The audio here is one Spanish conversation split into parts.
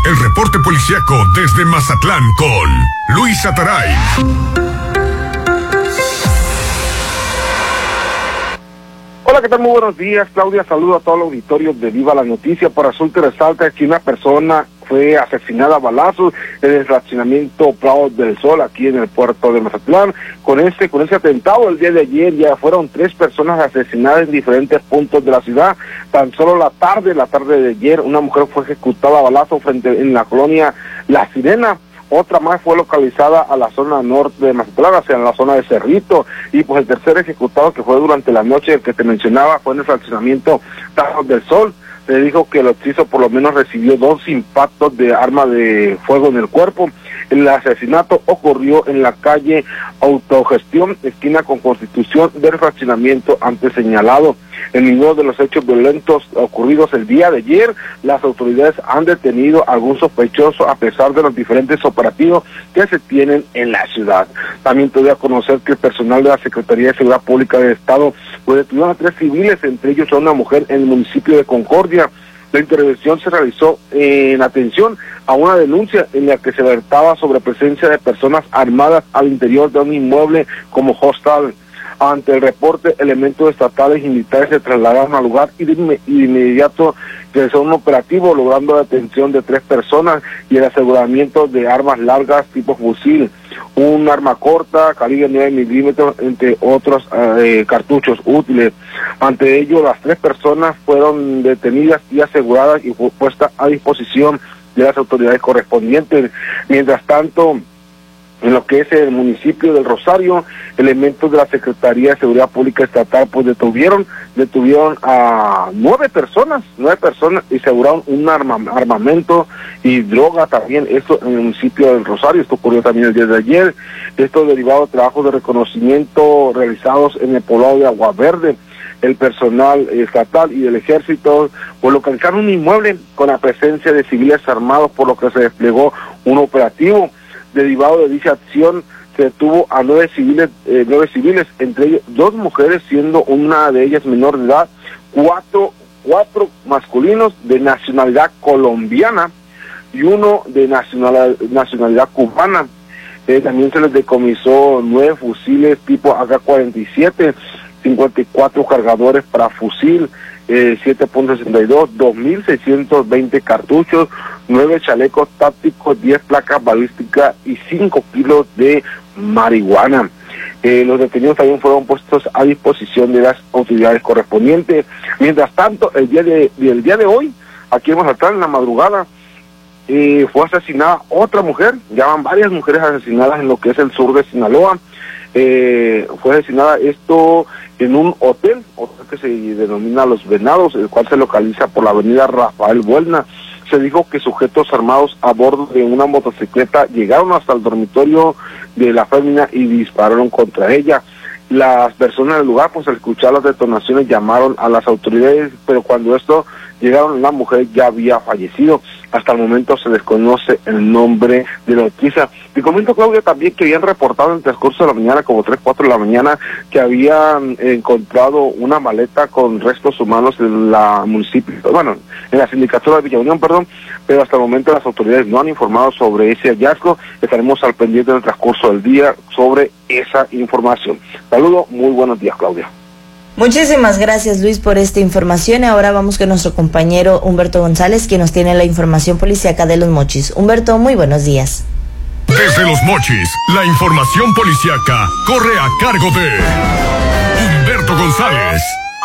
El reporte policíaco desde Mazatlán con Luis Ataray. Hola, ¿qué tal? Muy buenos días, Claudia. Saludo a todo el auditorio de Viva la Noticia. Por asunto resalta que una persona fue asesinada a balazos en el fraccionamiento Prado del Sol, aquí en el puerto de Mazatlán. Con ese atentado, el día de ayer ya fueron 3 personas asesinadas en diferentes puntos de la ciudad. Tan solo la tarde de ayer, una mujer fue ejecutada a balazos en la colonia La Sirena. Otra más fue localizada a la zona norte de Mazatlán, hacia la zona de Cerrito, y pues el tercer ejecutado, que fue durante la noche que te mencionaba, fue en el fraccionamiento Prado del Sol. Se dijo que el occiso por lo menos recibió 2 impactos de arma de fuego en el cuerpo. El asesinato ocurrió en la calle Autogestión, esquina con Constitución, del fraccionamiento antes señalado. En ninguno de los hechos violentos ocurridos el día de ayer, las autoridades han detenido a algún sospechoso a pesar de los diferentes operativos que se tienen en la ciudad. También te doy a conocer que el personal de la Secretaría de Seguridad Pública del Estado detuvieron a 3 civiles, entre ellos a una mujer en el municipio de Concordia. La intervención se realizó en atención a una denuncia en la que se alertaba sobre presencia de personas armadas al interior de un inmueble como hostal. Ante el reporte, elementos estatales y militares se trasladaron al lugar y de inmediato realizó un operativo, logrando la detención de 3 personas y el aseguramiento de armas largas tipo fusil, un arma corta, calibre 9 milímetros, entre otros cartuchos útiles. Ante ello, las 3 personas fueron detenidas y aseguradas y fue puesta a disposición de las autoridades correspondientes. Mientras tanto, en lo que es el municipio del Rosario, elementos de la Secretaría de Seguridad Pública Estatal pues detuvieron a 9 personas y aseguraron un armamento y droga también, esto en el municipio del Rosario. Esto ocurrió también el día de ayer. Esto derivado de trabajos de reconocimiento realizados en el poblado de Agua Verde. El personal estatal y del ejército pues localizaron un inmueble con la presencia de civiles armados, por lo que se desplegó un operativo. Derivado de dicha acción, se detuvo a 9 civiles, entre ellos 2 mujeres, siendo una de ellas menor de edad, 4 masculinos de nacionalidad colombiana y uno de nacionalidad cubana. También se les decomisó 9 fusiles tipo AK-47, 54 cargadores para fusil, 7.62, 2.620 cartuchos, 9 chalecos tácticos, 10 placas balísticas y 5 kilos de marihuana. Los detenidos también fueron puestos a disposición de las autoridades correspondientes. Mientras tanto, el día de hoy, aquí en Mazatlán, en la madrugada, fue asesinada otra mujer. Ya van varias mujeres asesinadas en lo que es el sur de Sinaloa. Fue asesinada esto en un hotel que se denomina Los Venados, el cual se localiza por la avenida Rafael Buelna. Se dijo que sujetos armados a bordo de una motocicleta llegaron hasta el dormitorio de la fémina y dispararon contra ella. Las personas del lugar, pues al escuchar las detonaciones, llamaron a las autoridades, pero cuando esto llegaron, la mujer ya había fallecido. Hasta el momento se desconoce el nombre de la noticia. Te comento, Claudia, también que habían reportado en el transcurso de la mañana, como 3, 4 de la mañana, que habían encontrado una maleta con restos humanos en la en la sindicatura de Villa Unión, pero hasta el momento las autoridades no han informado sobre ese hallazgo. Estaremos al pendiente en el transcurso del día sobre esa información. Saludo, muy buenos días, Claudia. Muchísimas gracias, Luis, por esta información. Ahora vamos con nuestro compañero Humberto González, quien nos tiene la información policíaca de Los Mochis. Humberto, muy buenos días. Desde Los Mochis, la información policíaca corre a cargo de Humberto González.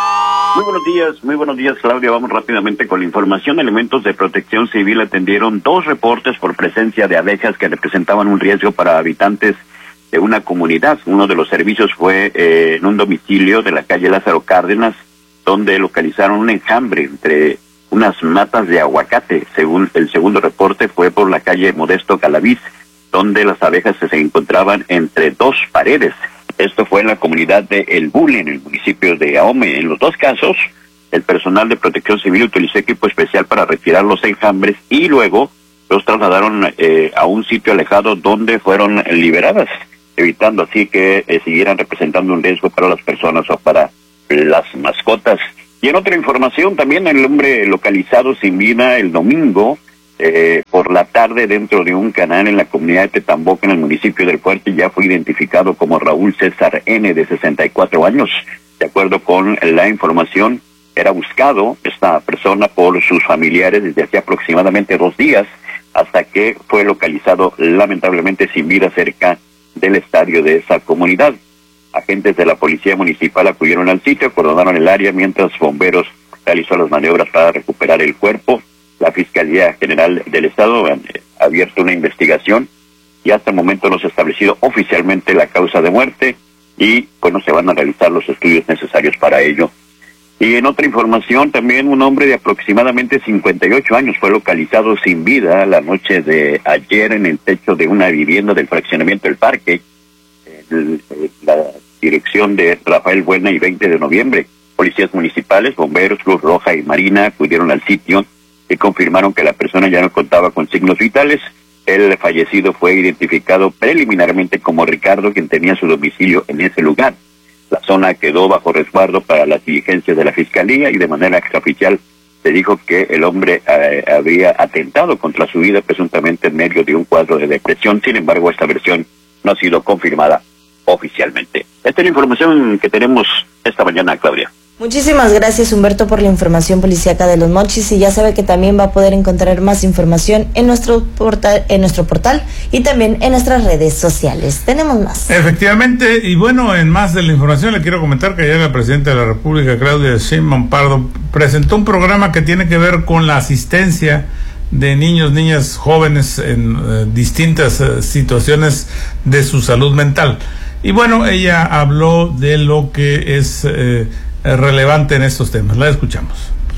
Muy buenos días, Claudia. Vamos rápidamente con la información. Elementos de Protección Civil atendieron 2 reportes por presencia de abejas que representaban un riesgo para habitantes de una comunidad. Uno de los servicios fue en un domicilio de la calle Lázaro Cárdenas, donde localizaron un enjambre entre unas matas de aguacate. Según el segundo reporte, fue por la calle Modesto Calaviz, donde las abejas se encontraban entre 2 paredes. Esto fue en la comunidad de El Bule, en el municipio de Ahome. En los 2 casos, el personal de Protección Civil utilizó equipo especial para retirar los enjambres y luego los trasladaron a un sitio alejado donde fueron liberadas, evitando así que siguieran representando un riesgo para las personas o para las mascotas. Y en otra información, también el hombre localizado sin vida el domingo por la tarde dentro de un canal en la comunidad de Tetamboca, en el municipio del Fuerte. Ya fue identificado como Raúl César N., de 64 años. De acuerdo con la información, era buscado esta persona por sus familiares desde hace aproximadamente 2 días, hasta que fue localizado lamentablemente sin vida cerca del estadio de esa comunidad. Agentes de la policía municipal acudieron al sitio, acordonaron el área, mientras bomberos realizó las maniobras para recuperar el cuerpo. La Fiscalía General del Estado ha abierto una investigación y hasta el momento no se ha establecido oficialmente la causa de muerte y bueno, se van a realizar los estudios necesarios para ello. Y en otra información, también un hombre de aproximadamente 58 años fue localizado sin vida la noche de ayer en el techo de una vivienda del fraccionamiento El Parque, en la dirección de Rafael Buena y 20 de noviembre. Policías municipales, bomberos, Cruz Roja y Marina acudieron al sitio y confirmaron que la persona ya no contaba con signos vitales. El fallecido fue identificado preliminarmente como Ricardo, quien tenía su domicilio en ese lugar. La zona quedó bajo resguardo para las diligencias de la Fiscalía y de manera extraoficial se dijo que el hombre habría atentado contra su vida presuntamente en medio de un cuadro de depresión. Sin embargo, esta versión no ha sido confirmada oficialmente. Esta es la información que tenemos esta mañana, Claudia. Muchísimas gracias, Humberto, por la información policíaca de Los Mochis, y ya sabe que también va a poder encontrar más información en nuestro portal y también en nuestras redes sociales. Tenemos más. Efectivamente, y bueno, en más de la información le quiero comentar que ayer la presidenta de la República, Claudia Sheinbaum Pardo, presentó un programa que tiene que ver con la asistencia de niños, niñas, jóvenes en distintas situaciones de su salud mental. Y bueno, ella habló de lo que es relevante en estos temas. La escuchamos.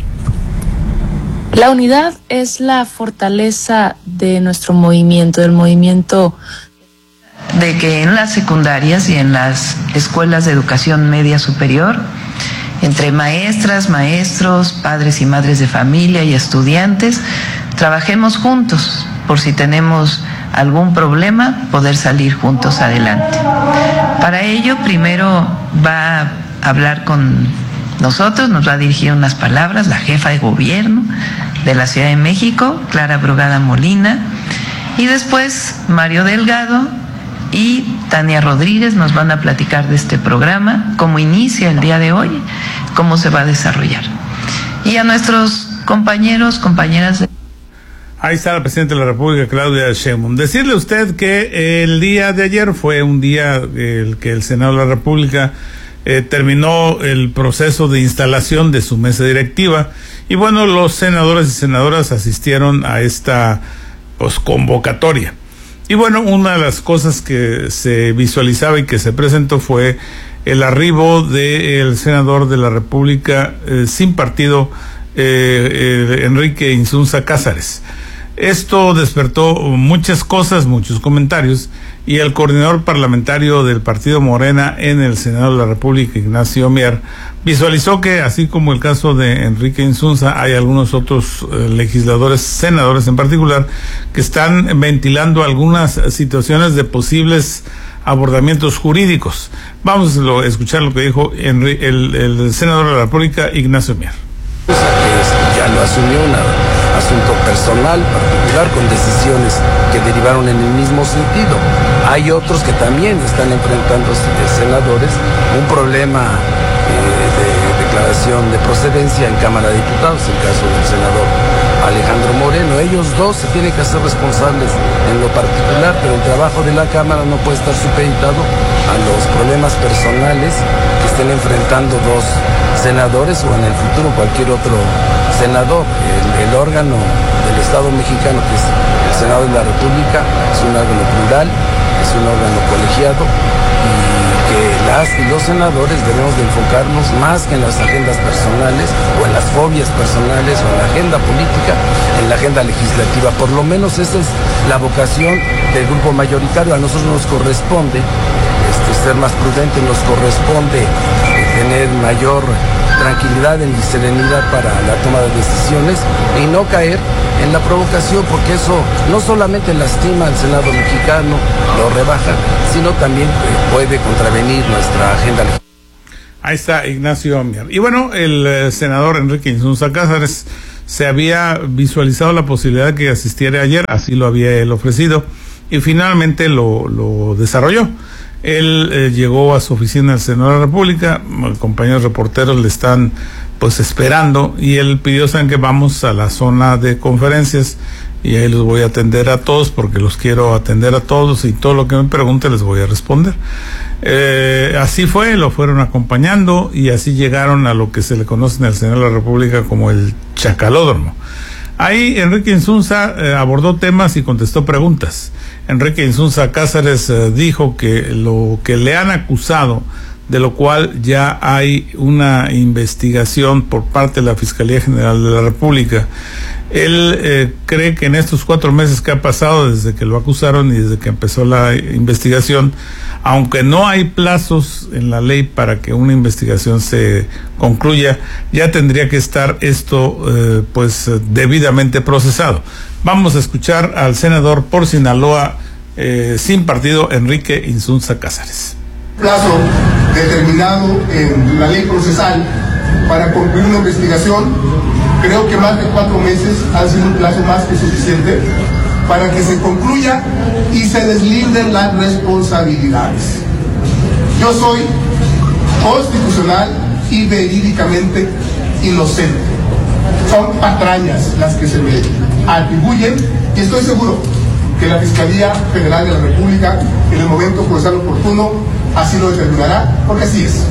La unidad es la fortaleza de nuestro movimiento, del movimiento de que en las secundarias y en las escuelas de educación media superior, entre maestras, maestros, padres y madres de familia y estudiantes, trabajemos juntos por si tenemos algún problema, poder salir juntos adelante. Para ello, primero va a hablar con nosotros, nos va a dirigir unas palabras la jefa de gobierno de la Ciudad de México, Clara Brugada Molina, y después Mario Delgado y Tania Rodríguez nos van a platicar de este programa, cómo inicia el día de hoy, cómo se va a desarrollar. Y a nuestros compañeros, compañeras de... Ahí está la presidenta de la República, Claudia Sheinbaum. Decirle a usted que el día de ayer fue un día el que el Senado de la República terminó el proceso de instalación de su mesa directiva, y bueno, los senadores y senadoras asistieron a esta convocatoria. Y bueno, una de las cosas que se visualizaba y que se presentó fue el arribo del senador de la República sin partido, Enrique Insunza Cázares. Esto despertó muchas cosas, muchos comentarios, y el coordinador parlamentario del partido Morena en el Senado de la República, Ignacio Mier, visualizó que, así como el caso de Enrique Insunza, hay algunos otros legisladores, senadores en particular, que están ventilando algunas situaciones de posibles abordamientos jurídicos. Vamos a escuchar lo que dijo el senador de la República, Ignacio Mier. Ya lo asumió, un asunto personal, particular, con decisiones que derivaron en el mismo sentido. Hay otros que también están enfrentando, senadores, un problema de declaración de procedencia en Cámara de Diputados, el caso del senador Alejandro Moreno. Ellos dos se tienen que hacer responsables en lo particular, pero el trabajo de la Cámara no puede estar supeditado a los problemas personales que estén enfrentando dos senadores o en el futuro cualquier otro senador. El órgano del Estado mexicano, que es el Senado de la República, es un órgano plural, es un órgano colegiado, y que las y los senadores debemos de enfocarnos más que en las agendas personales o en las fobias personales o en la agenda política, en la agenda legislativa. Por lo menos esa es la vocación del grupo mayoritario. A nosotros nos corresponde ser más prudentes, nos corresponde tener mayor tranquilidad y serenidad para la toma de decisiones y no caer en la provocación, porque eso no solamente lastima al Senado mexicano, lo rebaja, sino también puede contravenir nuestra agenda legislativa. Ahí está Ignacio Mier. Y bueno, el senador Enrique Insunza Cázares se había visualizado la posibilidad de que asistiera ayer, así lo había él ofrecido, y finalmente lo desarrolló. Él llegó a su oficina del Senado de la República, compañeros reporteros le están pues esperando, y él pidió, saben que vamos a la zona de conferencias y ahí los voy a atender a todos porque los quiero atender a todos y todo lo que me pregunte les voy a responder. Así fue, lo fueron acompañando y así llegaron a lo que se le conoce en el Senado de la República como el Chacalódromo. Ahí Enrique Insunza abordó temas y contestó preguntas. Enrique Insunza Cázares dijo que lo que le han acusado, de lo cual ya hay una investigación por parte de la Fiscalía General de la República. Él cree que en estos 4 meses que ha pasado desde que lo acusaron y desde que empezó la investigación, aunque no hay plazos en la ley para que una investigación se concluya, ya tendría que estar esto debidamente procesado. Vamos a escuchar al senador por Sinaloa sin partido, Enrique Insunza Cázares. Plazo determinado en la ley procesal para concluir una investigación, creo que más de 4 meses han sido un plazo más que suficiente para que se concluya y se deslinden las responsabilidades. Yo soy constitucional y verídicamente inocente. Son patrañas las que se me atribuyen y estoy seguro que la Fiscalía General de la República, en el momento procesal oportuno, así lo determinará, porque así es.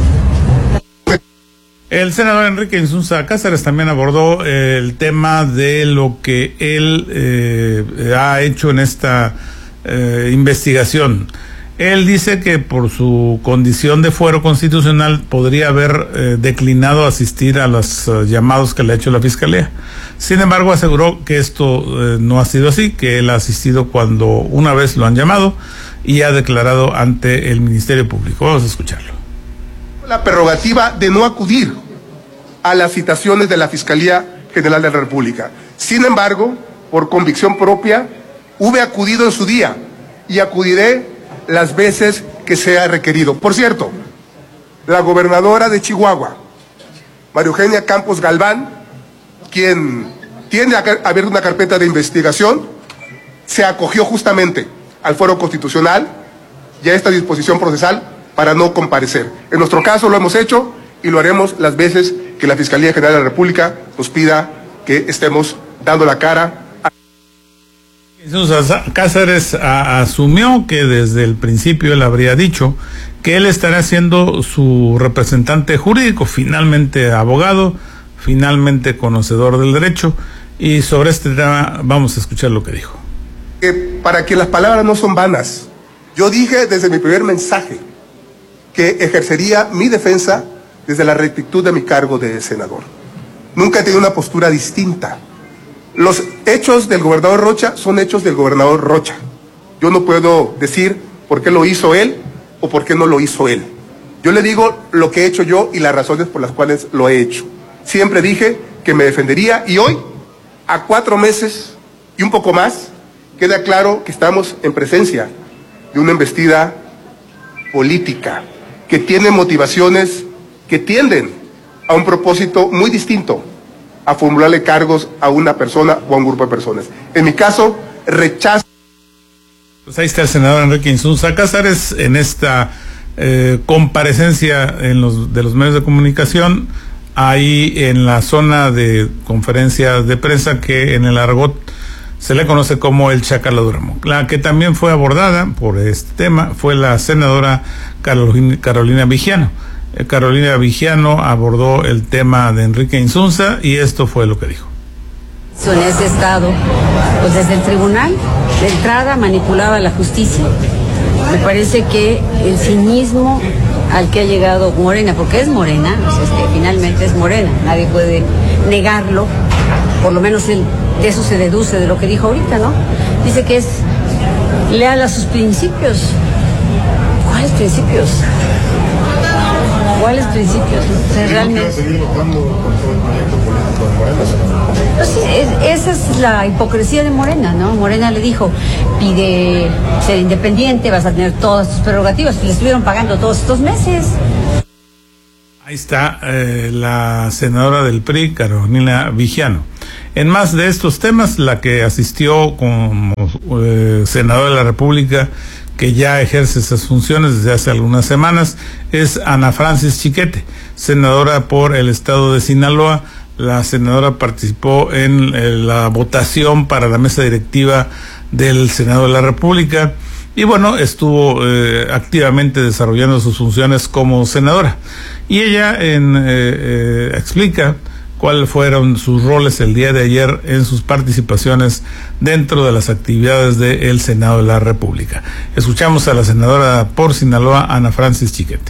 El senador Enrique Insunza Cázares también abordó el tema de lo que él ha hecho en esta investigación. Él dice que por su condición de fuero constitucional podría haber declinado asistir a los llamados que le ha hecho la Fiscalía. Sin embargo, aseguró que esto no ha sido así, que él ha asistido cuando una vez lo han llamado y ha declarado ante el Ministerio Público. Vamos a escucharlo. La prerrogativa de no acudir a las citaciones de la Fiscalía General de la República. Sin embargo, por convicción propia, hube acudido en su día y acudiré las veces que sea requerido. Por cierto, la gobernadora de Chihuahua, María Eugenia Campos Galván, quien tiene abierta una carpeta de investigación, se acogió justamente al fuero constitucional y a esta disposición procesal para no comparecer. En nuestro caso lo hemos hecho y lo haremos las veces que la Fiscalía General de la República nos pida que estemos dando la cara. Cázares asumió que desde el principio él habría dicho que él estará siendo su representante jurídico, finalmente abogado, finalmente conocedor del derecho, y sobre este tema vamos a escuchar lo que dijo. Para que las palabras no son vanas, yo dije desde mi primer mensaje que ejercería mi defensa desde la rectitud de mi cargo de senador. Nunca he tenido una postura distinta. Los hechos del gobernador Rocha son hechos del gobernador Rocha. Yo no puedo decir por qué lo hizo él o por qué no lo hizo él. Yo le digo lo que he hecho yo y las razones por las cuales lo he hecho. Siempre dije que me defendería y hoy, a 4 meses y un poco más, queda claro que estamos en presencia de una embestida política que tiene motivaciones que tienden a un propósito muy distinto, a formularle cargos a una persona o a un grupo de personas. En mi caso, rechazo. Pues ahí está el senador Enrique Insunza Cázares en esta comparecencia de los medios de comunicación, ahí en la zona de conferencia de prensa que en el argot se le conoce como el Chacalódromo. La que también fue abordada por este tema fue la senadora Carolina Vigiano. Carolina Vigiano abordó el tema de Enrique Insunza y esto fue lo que dijo. En ese estado, pues desde el tribunal, de entrada manipulaba la justicia. Me parece que el cinismo al que ha llegado Morena, porque es Morena, o sea, es que finalmente es Morena, nadie puede negarlo, por lo menos de eso se deduce de lo que dijo ahorita, ¿no? Dice que es leal a sus principios. ¿Cuáles principios? ¿Cuáles principios? O sea, realmente... seguir votando con todo el proyecto político de Morena? Pues sí, esa es la hipocresía de Morena, ¿no? Morena le dijo, pide ser independiente, vas a tener todas tus prerrogativas, y le estuvieron pagando todos estos meses. Ahí está la senadora del PRI, Carolina Vigiano. En más de estos temas, la que asistió como senadora de la República, que ya ejerce esas funciones desde hace algunas semanas, es Ana Francis Chiquete, senadora por el estado de Sinaloa. La senadora participó en la votación para la mesa directiva del Senado de la República y bueno, estuvo activamente desarrollando sus funciones como senadora. Y ella explica cuáles fueron sus roles el día de ayer en sus participaciones dentro de las actividades del Senado de la República. Escuchamos a la senadora por Sinaloa, Ana Francis Chiquete.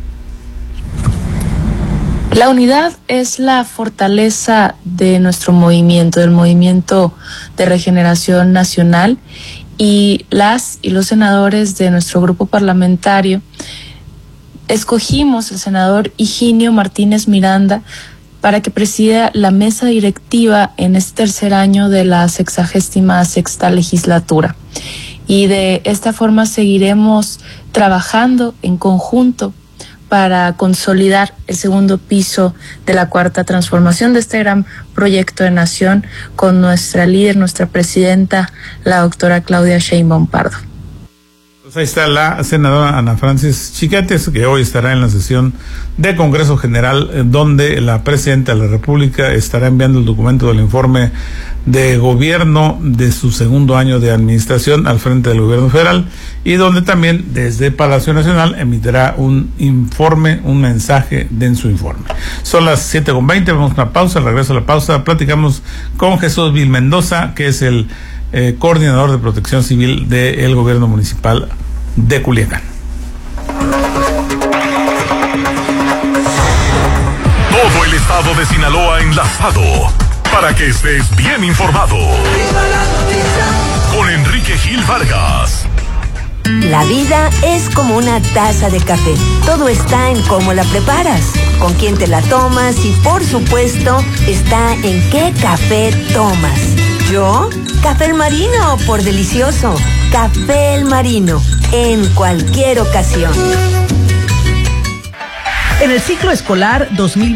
La unidad es la fortaleza de nuestro movimiento, del Movimiento de Regeneración Nacional, y las y los senadores de nuestro grupo parlamentario escogimos al senador Higinio Martínez Miranda para que presida la mesa directiva en este tercer año de la 66ª legislatura. Y de esta forma seguiremos trabajando en conjunto para consolidar el segundo piso de la cuarta transformación de este gran proyecto de nación con nuestra líder, nuestra presidenta, la doctora Claudia Sheinbaum Pardo. Pues ahí está la senadora Ana Francis Chiquete, que hoy estará en la sesión de Congreso General, donde la presidenta de la República estará enviando el documento del informe de gobierno de su segundo año de administración al frente del gobierno federal, y donde también desde Palacio Nacional emitirá un informe, un mensaje en su informe. Son las 7:20, vamos a una pausa. Al regreso a la pausa platicamos con Jesús Vil Mendoza, que es el coordinador de protección civil del gobierno municipal de Culiacán. Todo el estado de Sinaloa enlazado para que estés bien informado. Con Enrique Gil Vargas. La vida es como una taza de café. Todo está en cómo la preparas, con quién te la tomas y, por supuesto, está en qué café tomas. ¿Yo? Café El Marino, por delicioso. Café El Marino, en cualquier ocasión. En el ciclo escolar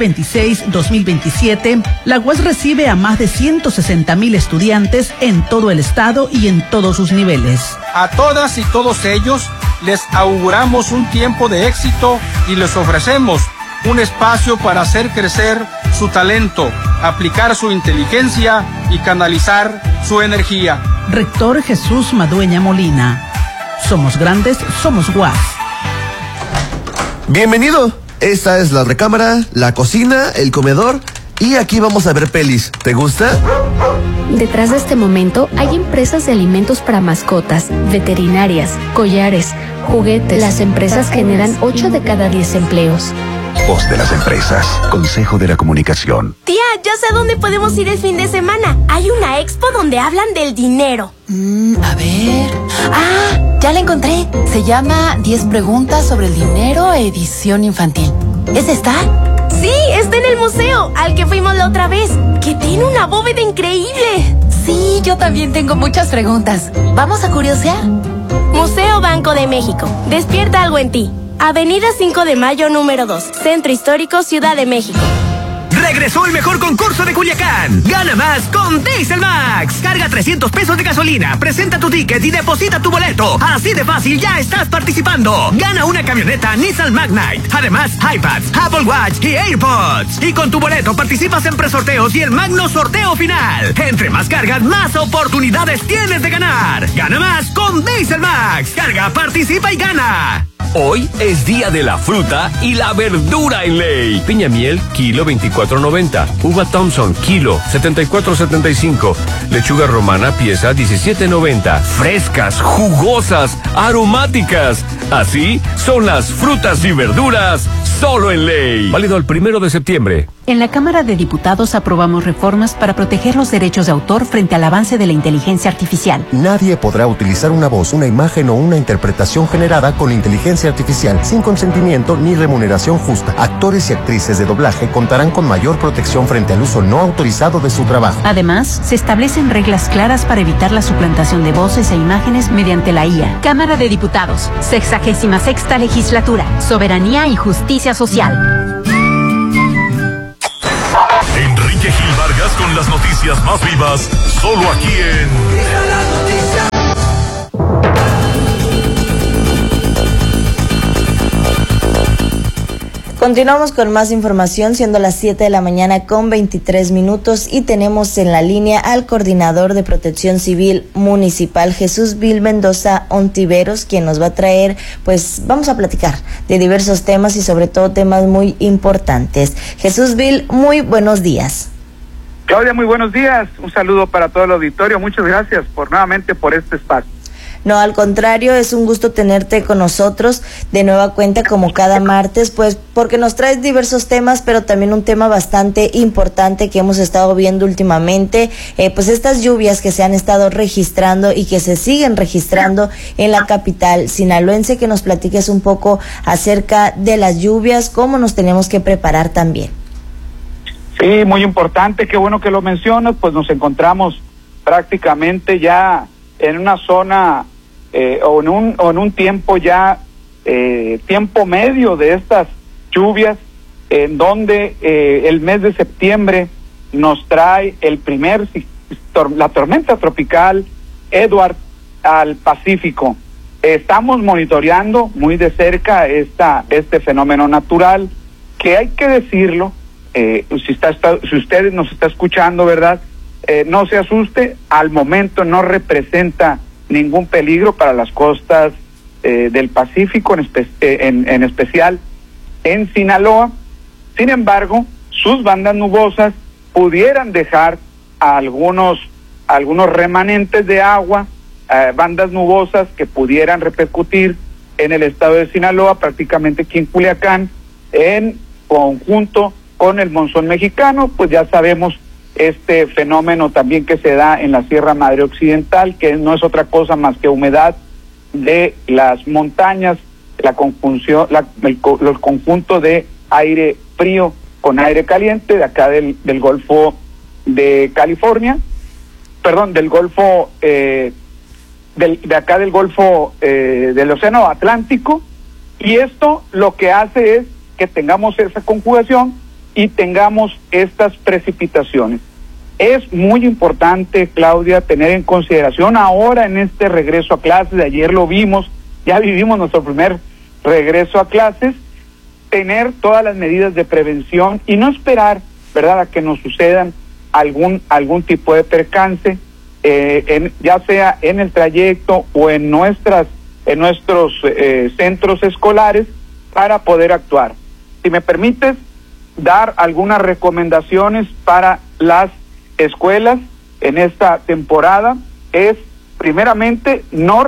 2026-2027, la UAS recibe a más de 160,000 estudiantes en todo el estado y en todos sus niveles. A todas y todos ellos les auguramos un tiempo de éxito y les ofrecemos un espacio para hacer crecer su talento, aplicar su inteligencia y canalizar su energía. Rector Jesús Madueña Molina. Somos grandes, somos UAS. Bienvenido. Esta es la recámara, la cocina, el comedor y aquí vamos a ver pelis. ¿Te gusta? Detrás de este momento hay empresas de alimentos para mascotas, veterinarias, collares, juguetes. Las empresas generan 8 de cada 10 empleos. Voz de las empresas. Consejo de la Comunicación. Tía, ya sé a dónde podemos ir el fin de semana. Hay una expo donde hablan del dinero. A ver. Ya la encontré. Se llama 10 preguntas sobre el dinero, edición infantil. ¿Es esta? Sí, está en el museo al que fuimos la otra vez, que tiene una bóveda increíble. Sí, yo también tengo muchas preguntas. ¿Vamos a curiosear? Museo Banco de México. Despierta algo en ti. Avenida 5 de Mayo, número 2. Centro Histórico, Ciudad de México. Regresó el mejor concurso de Culiacán. Gana más con Diesel Max. Carga 300 pesos de gasolina, presenta tu ticket y deposita tu boleto. Así de fácil, ya estás participando. Gana una camioneta Nissan Magnite. Además, iPads, Apple Watch y AirPods. Y con tu boleto participas en presorteos y el magno sorteo final. Entre más cargas, más oportunidades tienes de ganar. Gana más con Diesel Max. Carga, participa y gana. Hoy es día de la fruta y la verdura en ley. Piña miel, kilo 24.90. Uva Thompson, kilo 74.75. Lechuga romana, pieza 17.90. Frescas, jugosas, aromáticas. Así son las frutas y verduras solo en ley. Válido el 1 de septiembre. En la Cámara de Diputados aprobamos reformas para proteger los derechos de autor frente al avance de la inteligencia artificial. Nadie podrá utilizar una voz, una imagen o una interpretación generada con inteligencia artificial sin consentimiento ni remuneración justa. Actores y actrices de doblaje contarán con mayor protección frente al uso no autorizado de su trabajo. Además, se establecen reglas claras para evitar la suplantación de voces e imágenes mediante la IA. Cámara de Diputados, 66ª legislatura, soberanía y justicia social. Enrique Gil Vargas días con las noticias más vivas, solo aquí en Continuamos con más información, siendo las 7 de la mañana con 23 minutos, y tenemos en la línea al coordinador de Protección Civil Municipal, Jesús Vil Mendoza Ontiveros, quien nos va a traer, pues vamos a platicar de diversos temas y sobre todo temas muy importantes. Jesús Vil, muy buenos días. Claudia, muy buenos días. Un saludo para todo el auditorio. Muchas gracias nuevamente por este espacio. No, al contrario, es un gusto tenerte con nosotros de nueva cuenta como cada martes, pues porque nos traes diversos temas, pero también un tema bastante importante que hemos estado viendo últimamente, pues estas lluvias que se han estado registrando y que se siguen registrando en la capital sinaloense. Que nos platiques un poco acerca de las lluvias, cómo nos tenemos que preparar también. Sí, muy importante, qué bueno que lo mencionas, pues nos encontramos prácticamente ya en una zona o en un tiempo ya, tiempo medio de estas lluvias, en donde el mes de septiembre nos trae la tormenta tropical Edward al Pacífico. Estamos monitoreando muy de cerca este fenómeno natural, que hay que decirlo, si usted nos está escuchando, ¿verdad? No se asuste, al momento no representa ningún peligro para las costas del Pacífico, en especial en Sinaloa. Sin embargo, sus bandas nubosas pudieran dejar algunos remanentes de agua, bandas nubosas que pudieran repercutir en el estado de Sinaloa, prácticamente aquí en Culiacán, en conjunto con el monzón mexicano. Pues ya sabemos este fenómeno también que se da en la Sierra Madre Occidental, que no es otra cosa más que humedad de las montañas, la conjunción, el conjunto de aire frío con aire caliente de acá del Golfo de California, perdón, del Golfo de acá del Golfo del Océano Atlántico, y esto lo que hace es que tengamos esa conjugación y tengamos estas precipitaciones. Es muy importante, Claudia, tener en consideración ahora en este regreso a clases, de ayer lo vimos, ya vivimos nuestro primer regreso a clases, tener todas las medidas de prevención y no esperar, ¿verdad?, a que nos sucedan algún tipo de percance, ya sea en el trayecto o en nuestros centros escolares, para poder actuar. Si me permites dar algunas recomendaciones para las escuelas en esta temporada, es primeramente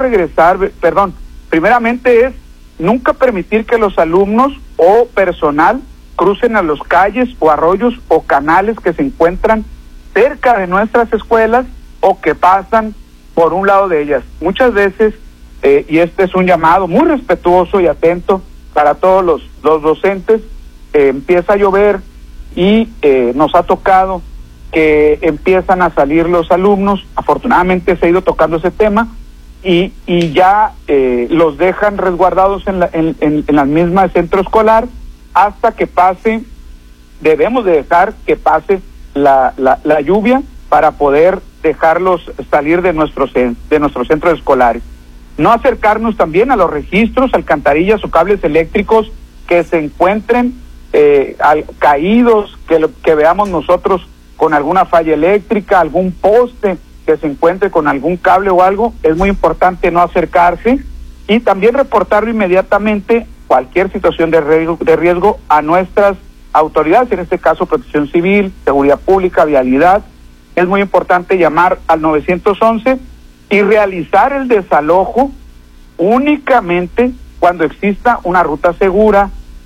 es nunca permitir que los alumnos o personal crucen a las calles o arroyos o canales que se encuentran cerca de nuestras escuelas o que pasan por un lado de ellas. Muchas veces, y este es un llamado muy respetuoso y atento para todos los docentes, empieza a llover y nos ha tocado que empiezan a salir los alumnos. Afortunadamente se ha ido tocando ese tema y ya los dejan resguardados en la misma centro escolar hasta que pase. Debemos de dejar que pase la lluvia para poder dejarlos salir de nuestros centros escolares. No acercarnos también a los registros, alcantarillas o cables eléctricos que se encuentren caídos, que veamos nosotros con alguna falla eléctrica, algún poste que se encuentre con algún cable o algo. Es muy importante no acercarse y también reportarlo inmediatamente cualquier situación de riesgo a nuestras autoridades, en este caso Protección Civil, Seguridad Pública, Vialidad. Es muy importante llamar al 911 y realizar el desalojo únicamente cuando exista una ruta segura,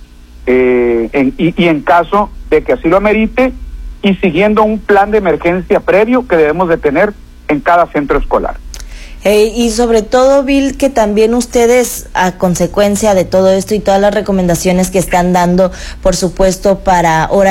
y en caso de que así lo amerite, y siguiendo un plan de emergencia previo que debemos de tener en cada centro escolar. Y sobre todo, Bill, que también ustedes, a consecuencia de todo esto y todas las recomendaciones que están dando, por supuesto, para ahora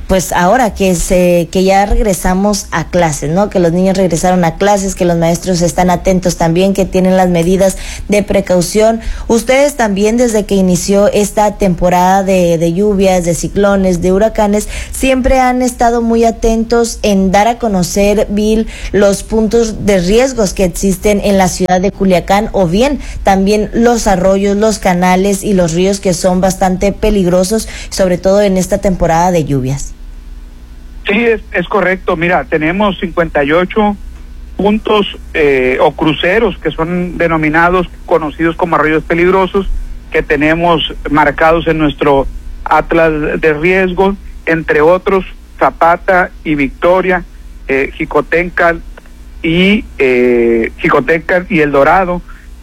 que ya regresamos a clases, ¿no? Que los niños regresaron a clases, que los maestros están atentos también, que tienen las medidas de precaución. Ustedes también, desde que inició esta temporada de lluvias, de ciclones, de huracanes, siempre han estado muy atentos en dar a conocer, Bill, los puntos de riesgos que existen en la ciudad de Culiacán, o bien también los arroyos, los canales y los ríos que son bastante peligrosos, sobre todo en esta temporada de lluvias. Sí, es correcto. Mira, tenemos 58 puntos o cruceros que son denominados, conocidos como arroyos peligrosos, que tenemos marcados en nuestro atlas de riesgo, entre otros Zapata y Victoria, Jicotencal y El Dorado,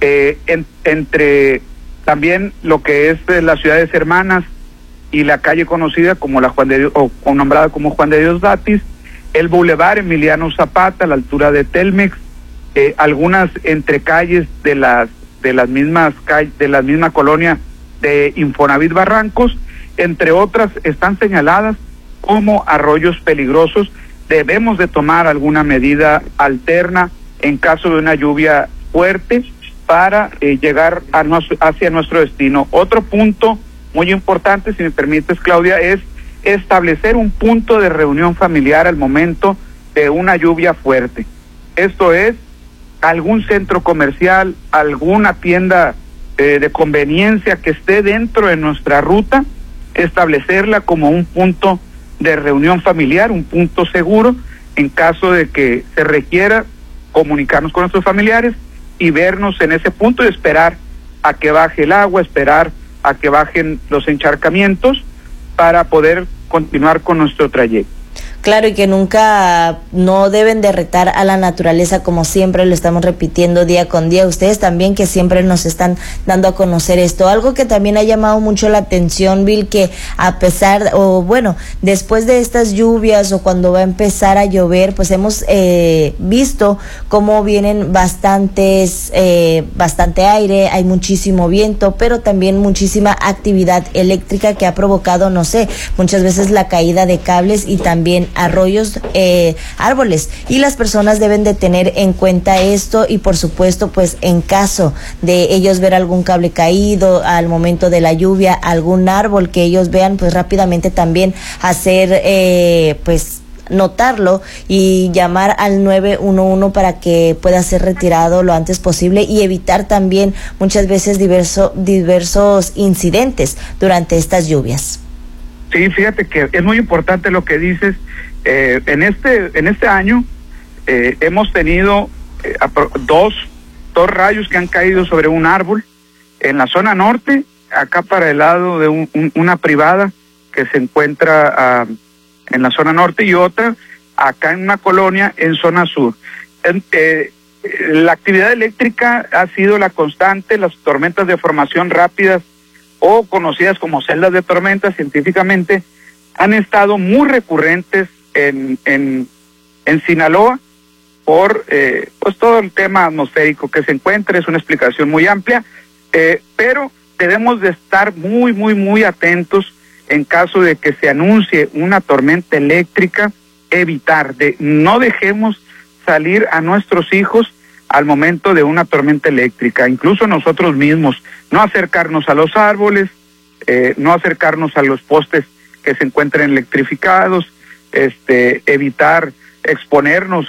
entre también lo que es las ciudades hermanas y la calle conocida como la Juan de Dios, o nombrada como Juan de Dios Datis, el Boulevard Emiliano Zapata a la altura de Telmex, algunas entrecalles de la misma colonia de Infonavit Barrancos, entre otras, están señaladas como arroyos peligrosos. Debemos de tomar alguna medida alterna en caso de una lluvia fuerte para llegar hacia nuestro destino. Otro punto muy importante, si me permites, Claudia, es establecer un punto de reunión familiar al momento de una lluvia fuerte. Esto es, algún centro comercial, alguna tienda de conveniencia que esté dentro de nuestra ruta, establecerla como un punto de reunión familiar, un punto seguro, en caso de que se requiera comunicarnos con nuestros familiares y vernos en ese punto y esperar a que baje el agua, esperar a que bajen los encharcamientos para poder continuar con nuestro trayecto. Claro, y que nunca no deben de retar a la naturaleza, como siempre lo estamos repitiendo día con día. Ustedes también, que siempre nos están dando a conocer esto. Algo que también ha llamado mucho la atención, Bill, que a pesar, después de estas lluvias o cuando va a empezar a llover, pues hemos visto cómo vienen bastante aire, hay muchísimo viento, pero también muchísima actividad eléctrica que ha provocado, muchas veces la caída de cables y también arroyos, árboles, y las personas deben de tener en cuenta esto. Y por supuesto, pues en caso de ellos ver algún cable caído al momento de la lluvia, algún árbol que ellos vean, pues rápidamente también hacer notarlo y llamar al 911 para que pueda ser retirado lo antes posible y evitar también muchas veces diversos incidentes durante estas lluvias. Sí, fíjate que es muy importante lo que dices. En este año hemos tenido dos rayos que han caído sobre un árbol en la zona norte, acá para el lado de una privada que se encuentra en la zona norte, y otra acá en una colonia en zona sur. La actividad eléctrica ha sido la constante. Las tormentas de formación rápidas, o conocidas como celdas de tormenta científicamente, han estado muy recurrentes en Sinaloa por todo el tema atmosférico que se encuentra. Es una explicación muy amplia, pero debemos de estar muy, muy, muy atentos en caso de que se anuncie una tormenta eléctrica, no dejemos salir a nuestros hijos al momento de una tormenta eléctrica, incluso nosotros mismos, no acercarnos a los árboles, no acercarnos a los postes que se encuentren electrificados, evitar exponernos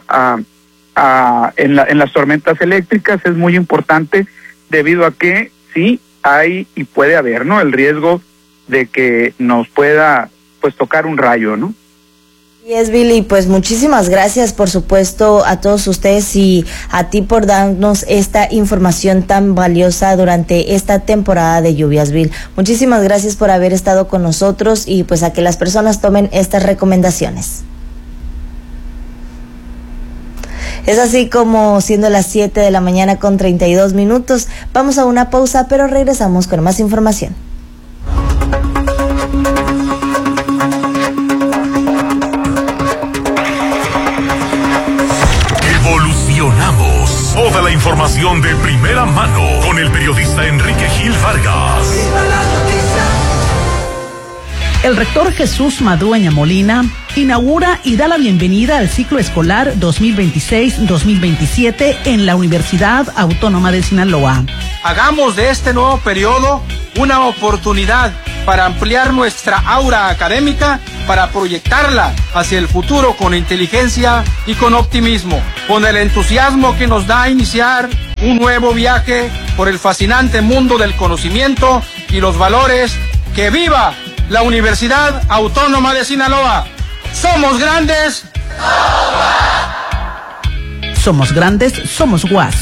en las tormentas eléctricas. Es muy importante, debido a que sí hay y puede haber, ¿no?, el riesgo de que nos pueda tocar un rayo, ¿no? Y es, Billy, pues muchísimas gracias, por supuesto, a todos ustedes y a ti por darnos esta información tan valiosa durante esta temporada de lluvias, Bill. Muchísimas gracias por haber estado con nosotros y pues a que las personas tomen estas recomendaciones. Es así como, siendo las 7 de la mañana con 32 minutos, vamos a una pausa, pero regresamos con más información. Evolucionamos. Toda la información de primera mano con el periodista Enrique Gil Vargas. El rector Jesús Madueña Molina inaugura y da la bienvenida al ciclo escolar 2026-2027 en la Universidad Autónoma de Sinaloa. Hagamos de este nuevo periodo una oportunidad para ampliar nuestra aura académica, para proyectarla hacia el futuro con inteligencia y con optimismo, con el entusiasmo que nos da iniciar un nuevo viaje por el fascinante mundo del conocimiento y los valores. ¡Que viva la Universidad Autónoma de Sinaloa! ¡Somos grandes! Somos grandes, somos UAS.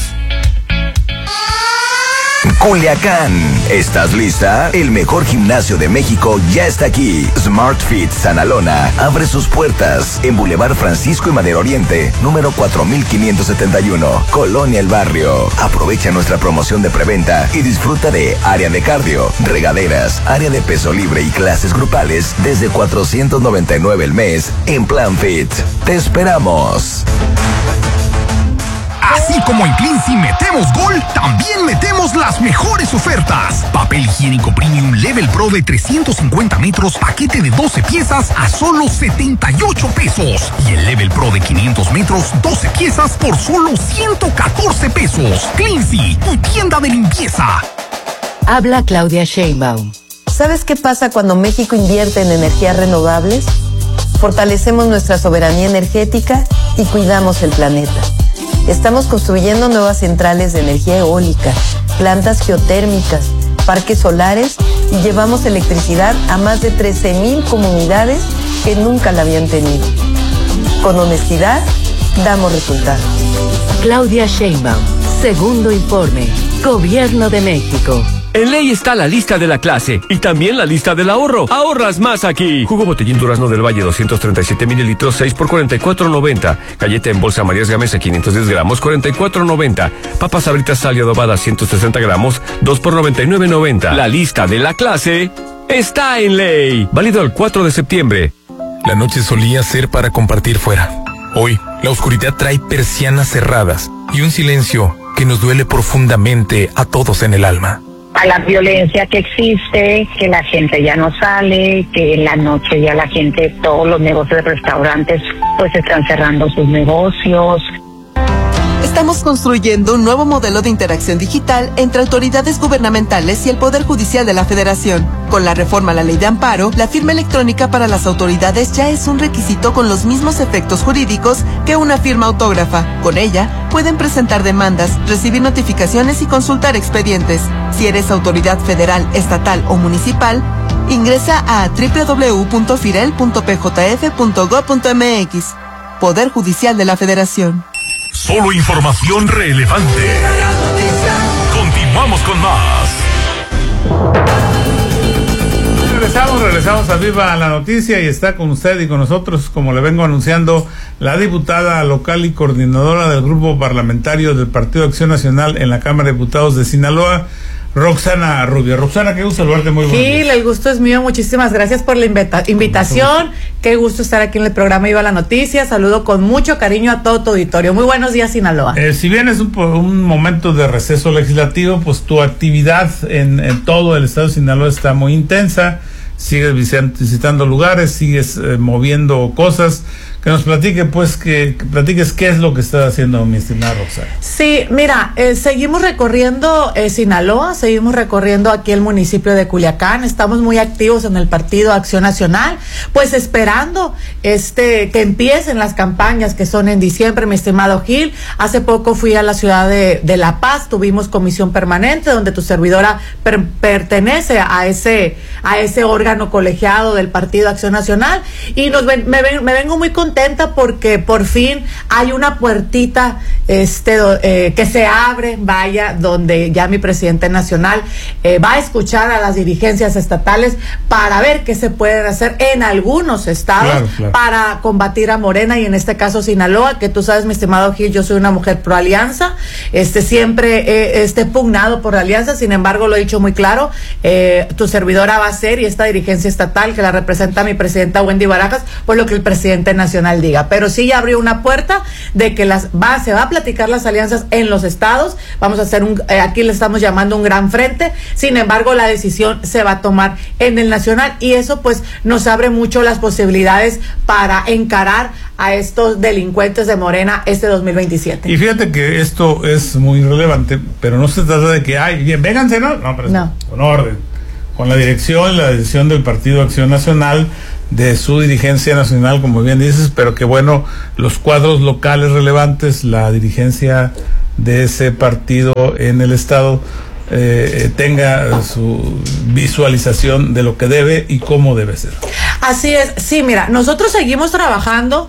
Culiacán, ¿estás lista? El mejor gimnasio de México ya está aquí. Smart Fit Sanalona abre sus puertas en Boulevard Francisco y Madero Oriente, número 4571, Colonia El Barrio. Aprovecha nuestra promoción de preventa y disfruta de área de cardio, regaderas, área de peso libre y clases grupales desde $499 el mes en Plan Fit. ¡Te esperamos! Así como en Cleansy metemos gol, también metemos las mejores ofertas. Papel higiénico Premium Level Pro de 350 metros, paquete de 12 piezas a solo 78 pesos. Y el Level Pro de 500 metros, 12 piezas por solo 114 pesos. Cleansy, tu tienda de limpieza. Habla Claudia Sheinbaum. ¿Sabes qué pasa cuando México invierte en energías renovables? Fortalecemos nuestra soberanía energética y cuidamos el planeta. Estamos construyendo nuevas centrales de energía eólica, plantas geotérmicas, parques solares y llevamos electricidad a más de 13,000 comunidades que nunca la habían tenido. Con honestidad, damos resultados. Claudia Sheinbaum, segundo informe, Gobierno de México. En ley está la lista de la clase y también la lista del ahorro. Ahorras más aquí. Jugo Botellín Durazno del Valle 237 mililitros 6 por $44.90. Galleta en bolsa Marías Gamesa 510 gramos $44.90. Papas Sabritas Sal y Adobada 160 gramos 2 por $99.90. La lista de la clase está en ley. Válido el 4 de septiembre. La noche solía ser para compartir fuera. Hoy, la oscuridad trae persianas cerradas y un silencio que nos duele profundamente a todos en el alma. A la violencia que existe, que la gente ya no sale, que en la noche ya la gente, todos los negocios de restaurantes pues están cerrando sus negocios. Estamos construyendo un nuevo modelo de interacción digital entre autoridades gubernamentales y el Poder Judicial de la Federación. Con la reforma a la Ley de Amparo, la firma electrónica para las autoridades ya es un requisito con los mismos efectos jurídicos que una firma autógrafa. Con ella, pueden presentar demandas, recibir notificaciones y consultar expedientes. Si eres autoridad federal, estatal o municipal, ingresa a www.firel.pjf.gov.mx. Poder Judicial de la Federación. Solo información relevante. Continuamos con más. Regresamos a Viva la Noticia y está con usted y con nosotros, como le vengo anunciando, la diputada local y coordinadora del grupo parlamentario del Partido Acción Nacional en la Cámara de Diputados de Sinaloa, Roxana Rubio. Roxana, qué gusto saludarte, muy buenos días. Gil, el gusto es mío, muchísimas gracias por la invitación, qué gusto estar aquí en el programa Viva la Noticia, saludo con mucho cariño a todo tu auditorio, muy buenos días Sinaloa. Si bien es un momento de receso legislativo, pues tu actividad en todo el estado de Sinaloa está muy intensa, sigues visitando lugares, sigues moviendo cosas. Que nos platique, pues, que platiques qué es lo que está haciendo mi estimada Roxana. Sí, mira, seguimos recorriendo Sinaloa, seguimos recorriendo aquí el municipio de Culiacán, estamos muy activos en el Partido Acción Nacional, pues esperando que empiecen las campañas que son en diciembre, mi estimado Gil. Hace poco fui a la ciudad de La Paz, tuvimos comisión permanente donde tu servidora pertenece a ese órgano colegiado del Partido Acción Nacional y me vengo muy contenta porque por fin hay una puertita que se abre, vaya, donde ya mi presidente nacional va a escuchar a las dirigencias estatales para ver qué se pueden hacer en algunos estados para combatir a Morena y en este caso Sinaloa, que tú sabes, mi estimado Gil, yo soy una mujer pro alianza, siempre he pugnado por la alianza, sin embargo lo he dicho muy claro, tu servidora va a ser y esta dirigencia estatal que la representa mi presidenta Wendy Barajas, por lo que el presidente nacional Nacional diga, pero sí ya abrió una puerta de que se va a platicar las alianzas en los estados. Vamos a hacer aquí le estamos llamando un gran frente. Sin embargo, la decisión se va a tomar en el nacional, y eso pues nos abre mucho las posibilidades para encarar a estos delincuentes de Morena este 2027. Y fíjate que esto es muy relevante, pero no se trata de que, bien, vénganse, ¿no? No, pero no. Con orden, con la dirección del Partido Acción Nacional, de su dirigencia nacional, como bien dices, pero que bueno, los cuadros locales relevantes, la dirigencia de ese partido en el estado, tenga su visualización de lo que debe y cómo debe ser. Así es, sí, mira, nosotros seguimos trabajando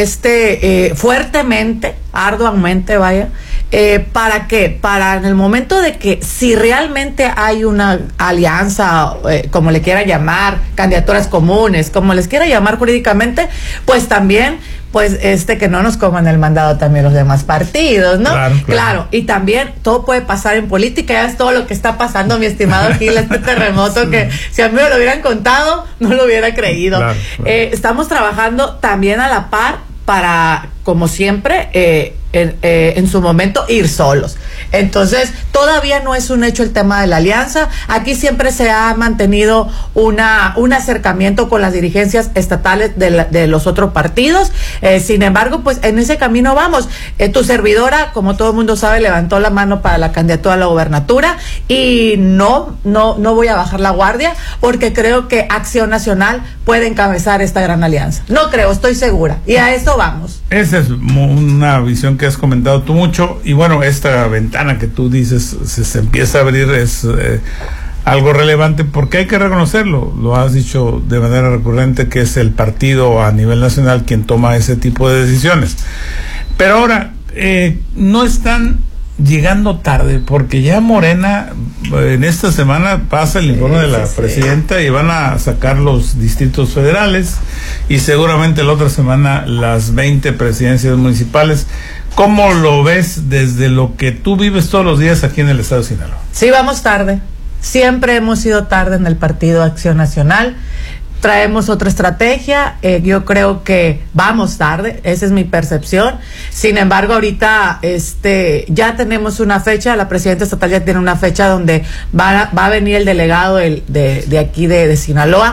fuertemente, arduamente, vaya, ¿para qué? Para en el momento de que si realmente hay una alianza, como le quiera llamar, candidaturas comunes, como les quiera llamar jurídicamente, pues también, pues que no nos coman el mandado también los demás partidos, ¿no? Claro, y también todo puede pasar en política, ya es todo lo que está pasando, mi estimado Gil, terremoto, sí. Que si a mí me lo hubieran contado, no lo hubiera creído. Claro. Estamos trabajando también a la par para, como siempre, en su momento ir solos. Entonces, todavía no es un hecho el tema de la alianza. Aquí siempre se ha mantenido un acercamiento con las dirigencias estatales de los otros partidos. Sin embargo, pues en ese camino vamos. Tu servidora, como todo el mundo sabe, levantó la mano para la candidatura a la gobernatura, y no voy a bajar la guardia, porque creo que Acción Nacional puede encabezar esta gran alianza. No creo, estoy segura, y a eso vamos. Esa es una visión que has comentado tú mucho, y bueno, esta ventana que tú dices se empieza a abrir es algo relevante, porque hay que reconocerlo, lo has dicho de manera recurrente, que es el partido a nivel nacional quien toma ese tipo de decisiones. Pero ahora, no están llegando tarde, porque ya Morena en esta semana pasa el informe de la presidenta y van a sacar los distritos federales, y seguramente la otra semana las 20 presidencias municipales. ¿Cómo lo ves desde lo que tú vives todos los días aquí en el estado de Sinaloa? Sí, vamos tarde. Siempre hemos ido tarde en el Partido Acción Nacional. Traemos otra estrategia. Yo creo que vamos tarde. Esa es mi percepción. Sin embargo, ahorita ya tenemos una fecha. La presidenta estatal ya tiene una fecha donde va a venir el delegado de aquí de Sinaloa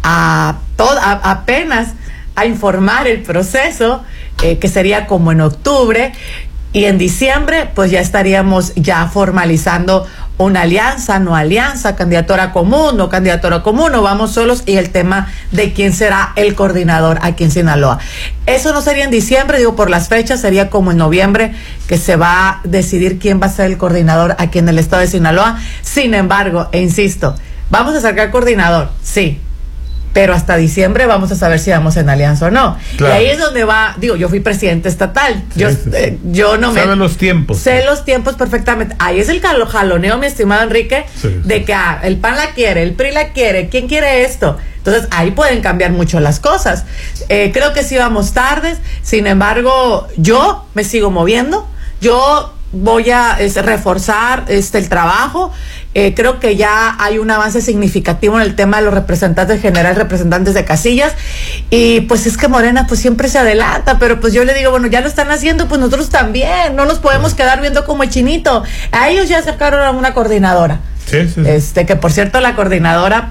apenas a informar el proceso, que sería como en octubre, y en diciembre pues ya estaríamos ya formalizando una alianza, no alianza, candidatura común, no candidatura común, o vamos solos, y el tema de quién será el coordinador aquí en Sinaloa. Eso no sería en diciembre, digo por las fechas, sería como en noviembre que se va a decidir quién va a ser el coordinador aquí en el estado de Sinaloa. Sin embargo, insisto, ¿vamos a sacar coordinador? Sí. Pero hasta diciembre vamos a saber si vamos en alianza o no. Claro. Y ahí es donde yo fui presidente estatal. Yo no me... Sabe los tiempos. Sé los tiempos perfectamente. Ahí es el jaloneo, mi estimado Enrique, de que el PAN la quiere, el PRI la quiere, ¿quién quiere esto? Entonces ahí pueden cambiar mucho las cosas. Creo que sí vamos tardes. Sin embargo, yo me sigo moviendo. Yo voy a reforzar el trabajo. Creo que ya hay un avance significativo en el tema de los representantes generales, representantes de casillas, y pues es que Morena pues siempre se adelanta, pero pues yo le digo, bueno, ya lo están haciendo, pues nosotros también, no nos podemos quedar viendo como el chinito. A ellos ya sacaron a una coordinadora. Sí. Que por cierto la coordinadora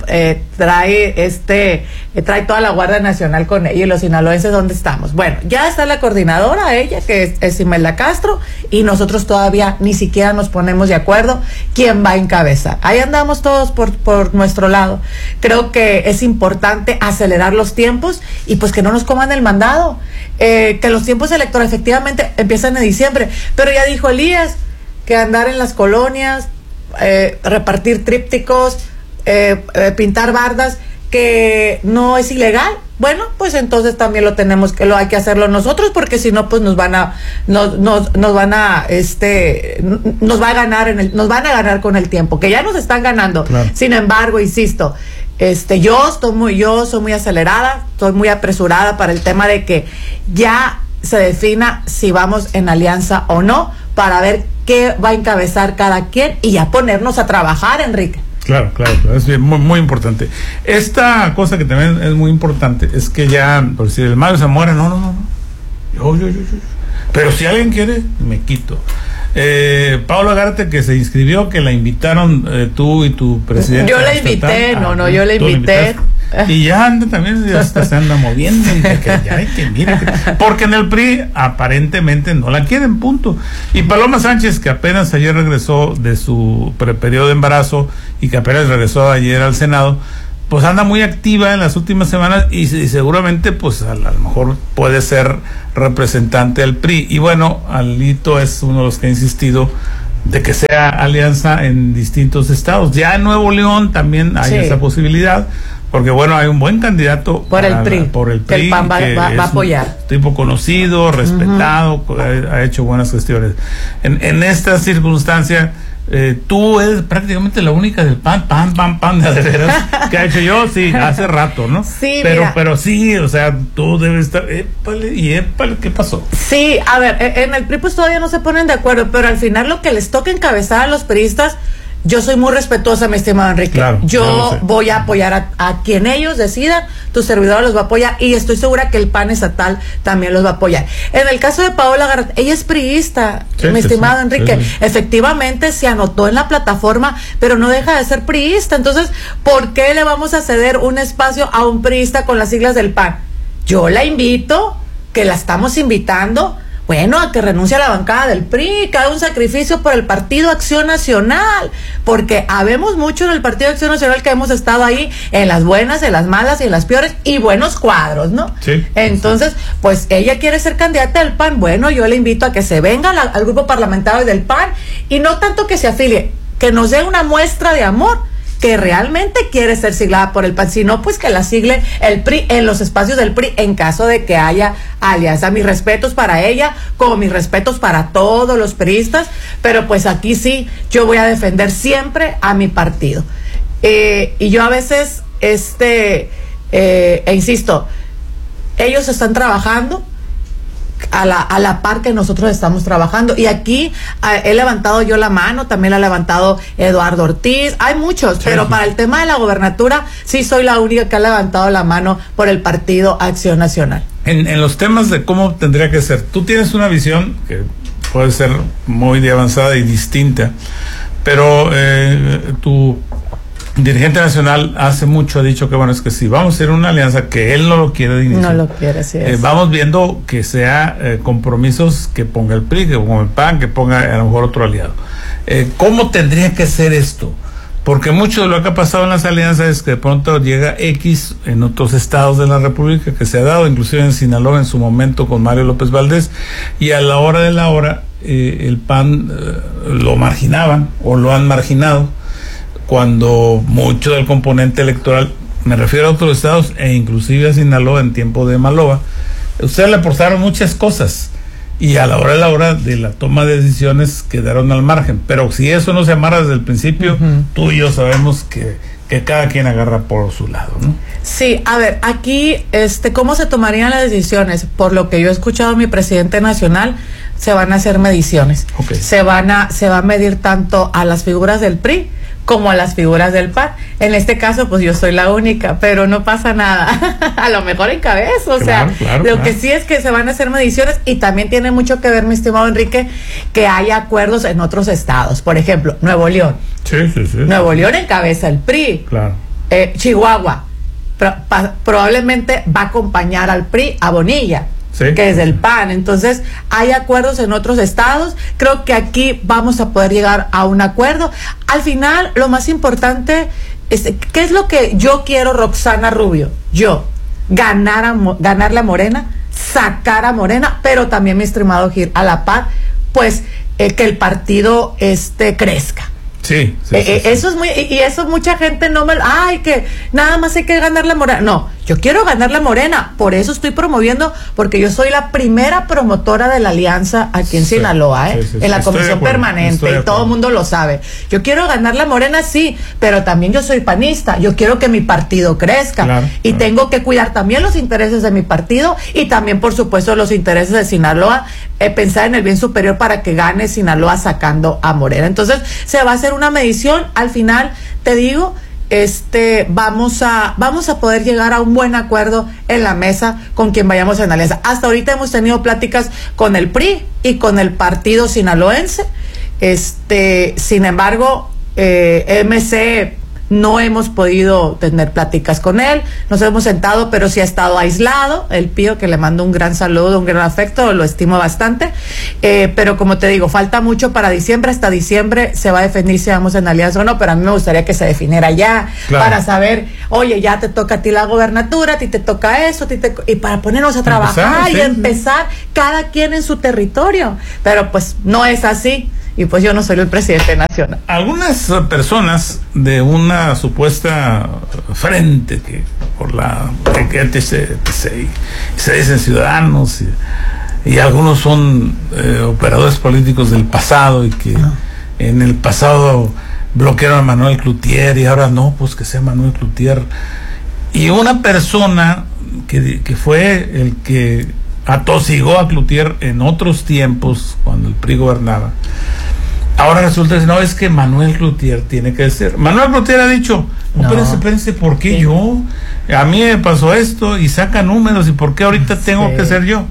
trae toda la Guardia Nacional con ella, y los sinaloenses, ¿dónde estamos? Bueno, ya está la coordinadora, ella, que es Imelda Castro, y nosotros todavía ni siquiera nos ponemos de acuerdo quién va a encabezar. Ahí andamos todos por nuestro lado. Creo que es importante acelerar los tiempos y pues que no nos coman el mandado. Que los tiempos electorales efectivamente empiezan en diciembre, pero ya dijo Elías que andar en las colonias, repartir trípticos, pintar bardas, que no es ilegal. Bueno, pues entonces también hay que hacerlo nosotros, porque si no pues nos van a ganar con el tiempo, que ya nos están ganando. Claro. Sin embargo, insisto, yo soy muy acelerada, estoy muy apresurada para el tema de que ya se defina si vamos en alianza o no, para ver qué va a encabezar cada quien y ya ponernos a trabajar, Enrique. Claro, es muy, muy importante. Esta cosa que también es muy importante es que ya, por decir, el Mario Zamora, no. Yo. Pero si alguien quiere, me quito. Paola Gárate, que se inscribió, que la invitaron tú y tu presidente. Yo la invité, yo la invité. Y ya anda también, hasta se anda moviendo. Porque en el PRI aparentemente no la quieren, punto. Y Paloma Sánchez, que apenas ayer regresó de su periodo de embarazo y que apenas regresó ayer al Senado, pues anda muy activa en las últimas semanas y seguramente pues a lo mejor puede ser representante del PRI. Y bueno, Alito es uno de los que ha insistido de que sea alianza en distintos estados. Ya en Nuevo León también hay esa posibilidad, porque bueno, hay un buen candidato por el PRI, que el PAN va a apoyar. Tipo conocido, respetado, ha hecho buenas gestiones. En esta circunstancia, tú eres prácticamente la única del PAN de veras que ha hecho yo, sí, hace rato, ¿no? Sí, pero sí, o sea, tú debes estar, épale, ¿qué pasó? Sí, a ver, en el PRI pues todavía no se ponen de acuerdo, pero al final lo que les toca encabezar a los priistas, yo soy muy respetuosa, mi estimado Enrique. Claro, yo voy a apoyar a quien ellos decidan, tu servidor los va a apoyar y estoy segura que el PAN estatal también los va a apoyar. En el caso de Paola Gárate, ella es priista, mi estimado Enrique. Sí. Efectivamente se anotó en la plataforma, pero no deja de ser priista. Entonces, ¿por qué le vamos a ceder un espacio a un priista con las siglas del PAN? Yo la invito, que la estamos invitando, bueno, a que renuncie a la bancada del PRI, que haga un sacrificio por el Partido Acción Nacional, porque habemos mucho en el Partido Acción Nacional que hemos estado ahí en las buenas, en las malas y en las peores, y buenos cuadros, ¿no? Sí. Entonces, pues ella quiere ser candidata del PAN, bueno, yo le invito a que se venga al grupo parlamentario del PAN, y no tanto que se afilie, que nos dé una muestra de amor, que realmente quiere ser siglada por el PAN, sino pues que la sigle el PRI en los espacios del PRI en caso de que haya alianza. Mis respetos para ella, como mis respetos para todos los priistas, pero pues aquí sí, yo voy a defender siempre a mi partido. Y yo a veces, insisto, ellos están trabajando a la par que nosotros estamos trabajando, y aquí he levantado yo la mano, también la ha levantado Eduardo Ortiz, hay muchos, pero para el tema de la gobernatura sí soy la única que ha levantado la mano por el Partido Acción Nacional. En los temas de cómo tendría que ser, tú tienes una visión que puede ser muy avanzada y distinta, pero tu dirigente nacional hace mucho ha dicho que bueno, es que si vamos a hacer una alianza, que él no lo quiere de inicio. No lo quiere, sí es. Vamos viendo que sea compromisos que ponga el PRI, que ponga el PAN, que ponga a lo mejor otro aliado. ¿Cómo tendría que ser esto? Porque mucho de lo que ha pasado en las alianzas es que de pronto llega X en otros estados de la República, que se ha dado, inclusive en Sinaloa en su momento con Mario López Valdés, y a la hora de la hora el PAN lo marginaban o lo han marginado, cuando mucho del componente electoral, me refiero a otros estados e inclusive a Sinaloa en tiempo de Maloba, ustedes le aportaron muchas cosas y a la hora de la toma de decisiones quedaron al margen, pero si eso no se amarra desde el principio, tú y yo sabemos que cada quien agarra por su lado, ¿no? Sí, a ver, aquí, ¿cómo se tomarían las decisiones? Por lo que yo he escuchado a mi presidente nacional, se van a hacer mediciones. Okay. Se va a medir tanto a las figuras del PRI como a las figuras del PAN. En este caso, pues yo soy la única, pero no pasa nada. A lo mejor encabezo, o sea, lo que sí es que se van a hacer mediciones, y también tiene mucho que ver, mi estimado Enrique, que haya acuerdos en otros estados. Por ejemplo, Nuevo León. Sí. Nuevo León encabeza el PRI. Claro. Chihuahua probablemente va a acompañar al PRI a Bonilla. Sí. Que es del PAN. Entonces hay acuerdos en otros estados. Creo que aquí vamos a poder llegar a un acuerdo. Al final, lo más importante es, ¿qué es lo que yo quiero, Roxana Rubio? Ganar la Morena, sacar a Morena, pero también, mi estimado Gil, a la par, pues que el partido crezca. Sí. Eso es muy, y eso mucha gente no me, que nada más hay que ganar la Morena. No, Yo quiero ganar la Morena, por eso estoy promoviendo, porque yo soy la primera promotora de la alianza aquí en Sinaloa, en la comisión permanente, y todo el mundo lo sabe. Yo quiero ganar la Morena, sí, pero también yo soy panista, yo quiero que mi partido crezca, y tengo que cuidar también los intereses de mi partido, y también, por supuesto, los intereses de Sinaloa, pensar en el bien superior para que gane Sinaloa sacando a Morena. Entonces, se va a hacer una medición, al final, te digo, vamos a poder llegar a un buen acuerdo en la mesa con quien vayamos en alianza. Hasta ahorita hemos tenido pláticas con el PRI y con el partido sinaloense. Sin embargo, MC no hemos podido tener pláticas con él, nos hemos sentado, pero sí ha estado aislado. El Pío, que le mando un gran saludo, un gran afecto, lo estimo bastante, pero como te digo, falta mucho para diciembre. Hasta diciembre se va a definir si vamos en alianza o no, pero a mí me gustaría que se definiera ya, para saber, oye, ya te toca a ti la gobernatura, a ti te toca eso, y para ponernos a trabajar y empezar cada quien en su territorio, pero pues no es así. Y pues yo no soy el presidente nacional. Algunas personas de una supuesta frente que por la que se dicen ciudadanos y algunos son operadores políticos del pasado y que en el pasado bloquearon a Manuel Cloutier y ahora no, pues que sea Manuel Cloutier. Y una persona que fue el que atosigó a Cloutier en otros tiempos cuando el PRI gobernaba, ahora resulta que no, es que Manuel Cloutier tiene que ser. Manuel Cloutier ha dicho, no, espérense, ¿por qué yo? A mí me pasó esto y saca números, ¿y por qué ahorita tengo que ser yo?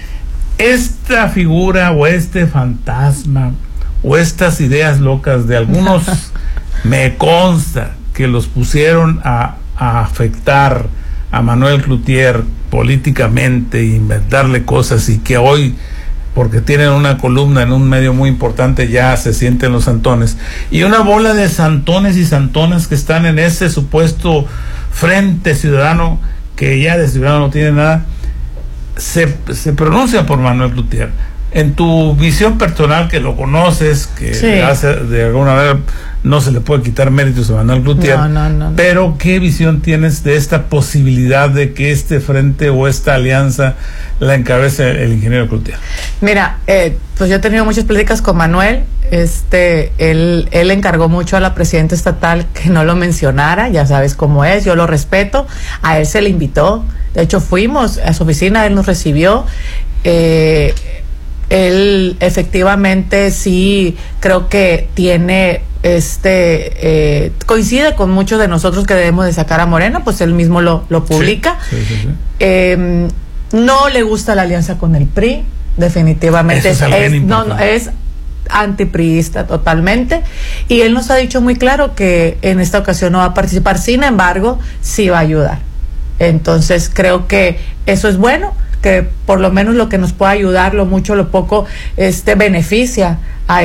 Esta figura o este fantasma o estas ideas locas de algunos me consta que los pusieron a afectar a Manuel Cloutier políticamente, inventarle cosas, y que hoy, porque tienen una columna en un medio muy importante, ya se sienten los santones, y una bola de santones y santonas que están en ese supuesto frente ciudadano, que ya de ciudadano no tiene nada, se pronuncia por Manuel Cloutier. En tu visión personal, que lo conoces, que hace, de alguna manera no se le puede quitar méritos a Manuel Cloutier, pero ¿qué visión tienes de esta posibilidad de que este frente o esta alianza la encabece el ingeniero Cloutier? Mira, pues yo he tenido muchas pláticas con Manuel. Él encargó mucho a la presidenta estatal que no lo mencionara, ya sabes cómo es, yo lo respeto. A él se le invitó, de hecho fuimos a su oficina, él nos recibió. Él efectivamente sí creo que tiene coincide con muchos de nosotros que debemos de sacar a Morena, pues él mismo lo publica. No le gusta la alianza con el PRI, definitivamente es antipriista totalmente, y él nos ha dicho muy claro que en esta ocasión no va a participar, sin embargo sí va a ayudar. Entonces creo que eso es bueno, que por lo menos lo que nos pueda ayudar, lo mucho, lo poco, beneficia a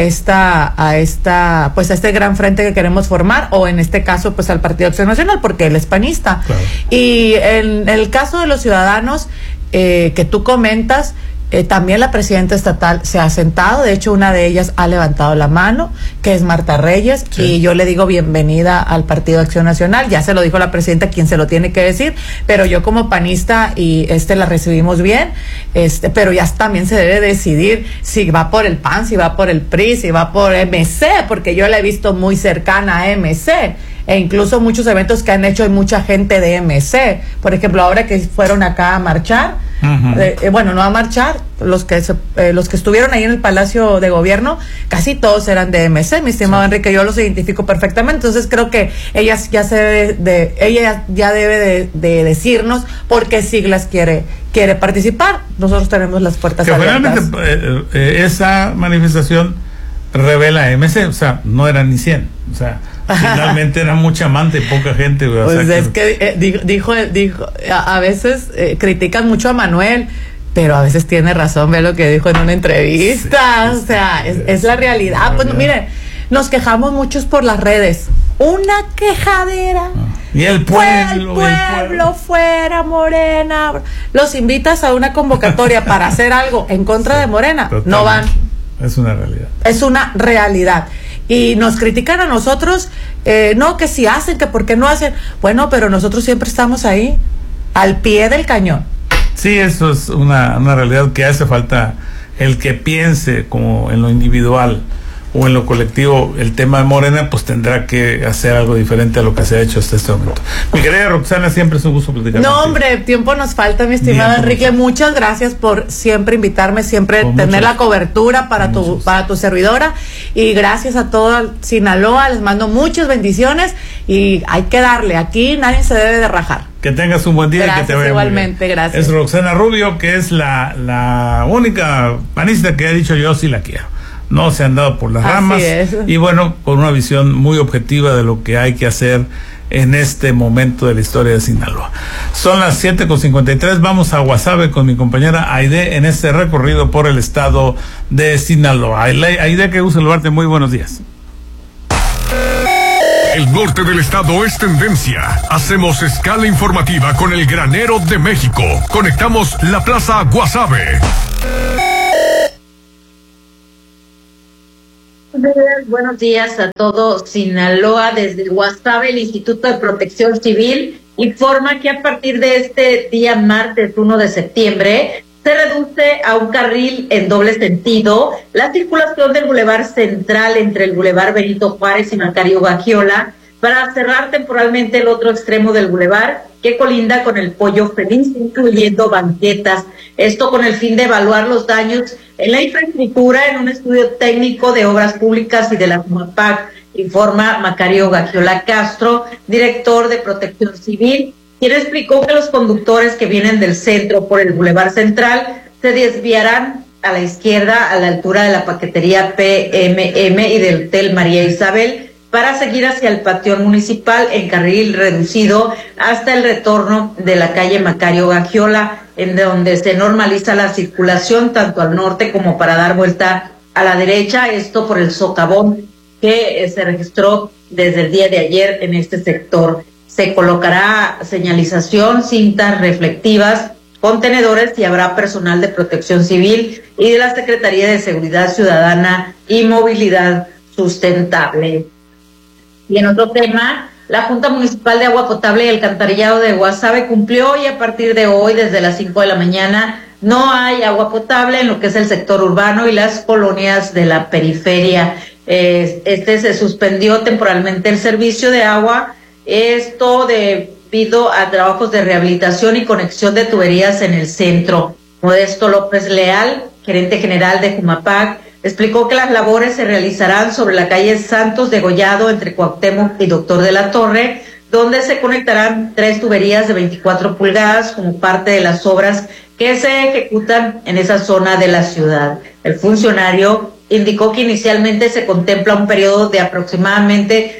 este gran frente que queremos formar, o en este caso pues al Partido Acción Nacional, porque él es panista. Claro. Y en el caso de los ciudadanos que tú comentas, también la presidenta estatal se ha sentado, de hecho una de ellas ha levantado la mano, que es Marta Reyes, y yo le digo bienvenida al Partido Acción Nacional. Ya se lo dijo la presidenta, quien se lo tiene que decir, pero yo como panista y la recibimos bien, pero ya también se debe decidir si va por el PAN, si va por el PRI, si va por MC, porque yo la he visto muy cercana a MC, e incluso muchos eventos que han hecho hay mucha gente de MC. Por ejemplo, ahora que fueron acá a marchar, bueno, no a marchar, los que estuvieron ahí en el Palacio de Gobierno, casi todos eran de MC, mi estimado Enrique, yo los identifico perfectamente. Entonces creo que ella ya debe de decirnos por qué siglas quiere participar. Nosotros tenemos las puertas abiertas. Realmente esa manifestación revela MC, o sea, no eran ni 100, o sea, finalmente era mucha manta y poca gente. Pues o sea, es que dijo, a veces critican mucho a Manuel, pero a veces tiene razón, ve lo que dijo en una entrevista, o sea, es la realidad. Pues miren, nos quejamos muchos por las redes, una quejadera. Y el pueblo, fuera Morena. Los invitas a una convocatoria para hacer algo en contra de Morena, totalmente. No van. Es una realidad. Es una realidad. Y nos critican a nosotros, no, que si hacen, que por qué no hacen. Bueno, pero nosotros siempre estamos ahí. al pie del cañón. Sí, eso es una realidad que hace falta el que piense como en lo individual o en lo colectivo el tema de Morena, pues tendrá que hacer algo diferente a lo que se ha hecho hasta este momento. Mi querida Roxana, siempre es un gusto platicar contigo. Hombre, tiempo nos falta, mi estimado Enrique. Muchas gracias por siempre invitarme, siempre tener la cobertura para tu servidora, y gracias a todo Sinaloa. Les mando muchas bendiciones y hay que darle. Aquí nadie se debe de rajar. Que tengas un buen día. Gracias, y que te vaya igualmente, muy bien. gracias. Es Roxana Rubio, que es la única panista que ha dicho yo sí la quiero. No se han dado por las ramas. Y bueno, con una visión muy objetiva de lo que hay que hacer en este momento de la historia de Sinaloa. Son las 7:53. Vamos a Guasave con mi compañera Aide en este recorrido por el estado de Sinaloa. Aide, qué gusto saludarte. Muy buenos días. El norte del estado es tendencia. Hacemos escala informativa con el granero de México. Conectamos la plaza Guasave. Buenos días a todo Sinaloa. Desde Guasave, el Instituto de Protección Civil informa que a partir de este día martes 1 de septiembre se reduce a un carril en doble sentido la circulación del Boulevard Central entre el Boulevard Benito Juárez y Macario Gagiola para cerrar temporalmente el otro extremo del bulevar que colinda con el Pollo Feliz, incluyendo banquetas. Esto con el fin de evaluar los daños en la infraestructura en un estudio técnico de obras públicas y de la CUMAPAC, informa Macario Gagiola Castro, director de Protección Civil, quien explicó que los conductores que vienen del centro por el Boulevard Central se desviarán a la izquierda a la altura de la paquetería PMM y del Hotel María Isabel para seguir hacia el Panteón Municipal en carril reducido hasta el retorno de la calle Macario Gagiola, en donde se normaliza la circulación tanto al norte como para dar vuelta a la derecha, esto por el socavón que se registró desde el día de ayer en este sector. Se colocará señalización, cintas reflectivas, contenedores y habrá personal de Protección Civil y de la Secretaría de Seguridad Ciudadana y Movilidad Sustentable. Y en otro tema, la Junta Municipal de Agua Potable y Alcantarillado de Guasave cumplió y a partir de hoy, desde las 5 de la mañana, no hay agua potable en lo que es el sector urbano y las colonias de la periferia. Se suspendió temporalmente el servicio de agua, esto debido a trabajos de rehabilitación y conexión de tuberías en el centro. Modesto López Leal, gerente general de CUMAPAC, explicó que las labores se realizarán sobre la calle Santos Degollado entre Cuauhtémoc y Doctor de la Torre, donde se conectarán 3 tuberías de 24 pulgadas como parte de las obras que se ejecutan en esa zona de la ciudad. El funcionario indicó que inicialmente se contempla un periodo de aproximadamente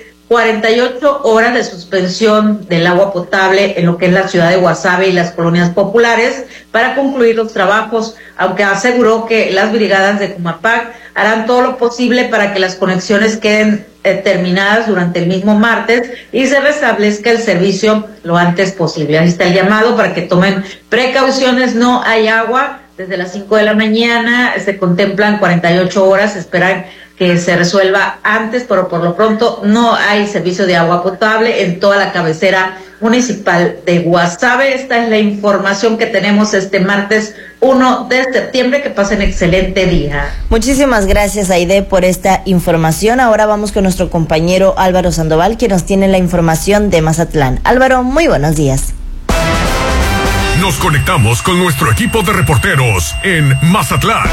48 horas de suspensión del agua potable en lo que es la ciudad de Guasave y las colonias populares para concluir los trabajos, aunque aseguró que las brigadas de CUMAPAC harán todo lo posible para que las conexiones queden terminadas durante el mismo martes y se restablezca el servicio lo antes posible. Ahí está el llamado para que tomen precauciones. No hay agua desde las 5 de la mañana, se contemplan 48 horas, esperan que se resuelva antes, pero por lo pronto no hay servicio de agua potable en toda la cabecera municipal de Guasave. Esta es la información que tenemos este martes 1 de septiembre. Que pasen excelente día. Muchísimas gracias, Aide, por esta información. Ahora vamos con nuestro compañero Álvaro Sandoval, que nos tiene la información de Mazatlán. Álvaro, muy buenos días. Nos conectamos con nuestro equipo de reporteros en Mazatlán.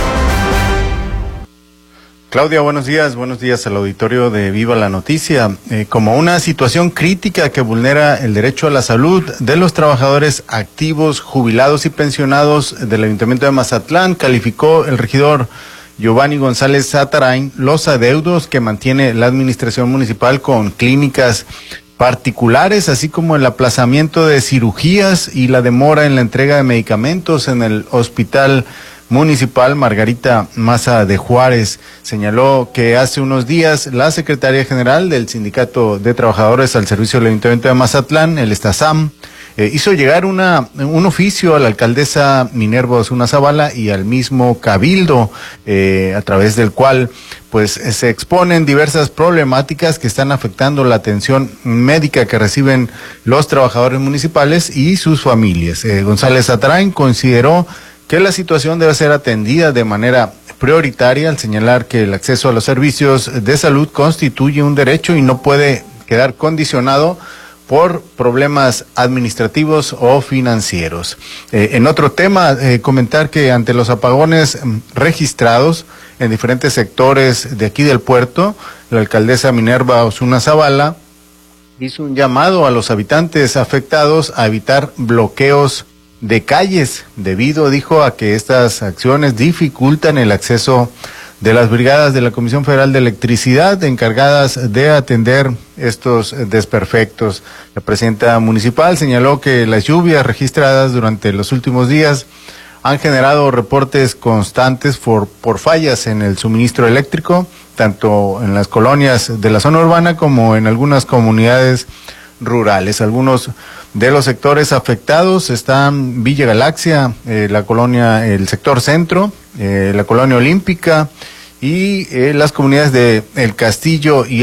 Claudia, buenos días al auditorio de Viva la Noticia. Como una situación crítica que vulnera el derecho a la salud de los trabajadores activos, jubilados y pensionados del Ayuntamiento de Mazatlán, calificó el regidor Giovanni González Zatarain los adeudos que mantiene la administración municipal con clínicas particulares, así como el aplazamiento de cirugías y la demora en la entrega de medicamentos en el Hospital Municipal Margarita Maza de Juárez. Señaló que hace unos días la secretaria general del Sindicato de Trabajadores al Servicio del Ayuntamiento de Mazatlán, el Estasam, hizo llegar un oficio a la alcaldesa Minerva Osuna Zavala y al mismo Cabildo, a través del cual pues se exponen diversas problemáticas que están afectando la atención médica que reciben los trabajadores municipales y sus familias. González Atrain consideró que la situación debe ser atendida de manera prioritaria al señalar que el acceso a los servicios de salud constituye un derecho y no puede quedar condicionado por problemas administrativos o financieros. En otro tema, comentar que ante los apagones registrados en diferentes sectores de aquí del puerto, la alcaldesa Minerva Osuna Zavala hizo un llamado a los habitantes afectados a evitar bloqueos de calles, debido, dijo, a que estas acciones dificultan el acceso de las brigadas de la Comisión Federal de Electricidad encargadas de atender estos desperfectos. La presidenta municipal señaló que las lluvias registradas durante los últimos días han generado reportes constantes por fallas en el suministro eléctrico, tanto en las colonias de la zona urbana como en algunas comunidades rurales. Algunos de los sectores afectados están Villa Galaxia, la colonia, el sector centro, la colonia Olímpica y las comunidades de El Castillo y